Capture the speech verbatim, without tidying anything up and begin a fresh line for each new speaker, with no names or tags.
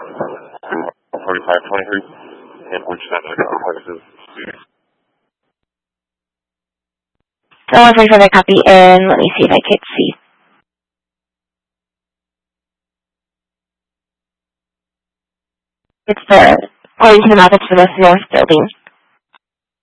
forty-five twenty-three, and which side of the complex is student?
So I'll wait for the copy, and let me see if I can see. It's the, according to the map, it's the most north building.